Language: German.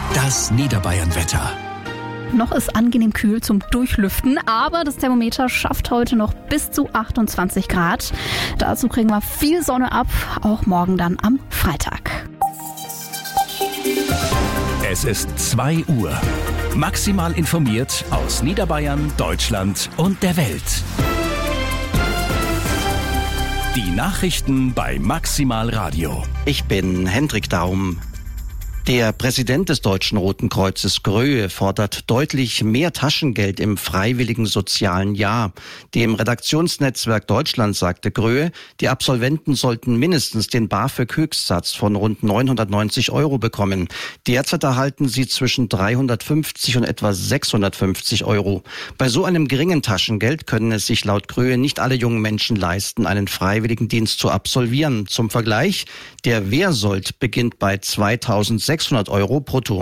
Das Niederbayern-Wetter. Noch ist angenehm kühl zum Durchlüften, aber das Thermometer schafft heute noch bis zu 28 Grad. Dazu kriegen wir viel Sonne ab, auch morgen dann am Freitag. Es ist 2 Uhr. Maximal informiert aus Niederbayern, Deutschland und der Welt. Die Nachrichten bei Maximal Radio. Ich bin Hendrik Daum. Der Präsident des Deutschen Roten Kreuzes Gröhe fordert deutlich mehr Taschengeld im freiwilligen sozialen Jahr. Dem Redaktionsnetzwerk Deutschland sagte Gröhe, die Absolventen sollten mindestens den BAföG-Höchstsatz von rund 990 € bekommen. Derzeit erhalten sie zwischen 350 und etwa 650 €. Bei so einem geringen Taschengeld können es sich laut Gröhe nicht alle jungen Menschen leisten, einen Freiwilligendienst zu absolvieren. Zum Vergleich, der Wehrsold beginnt bei 2.600 € brutto.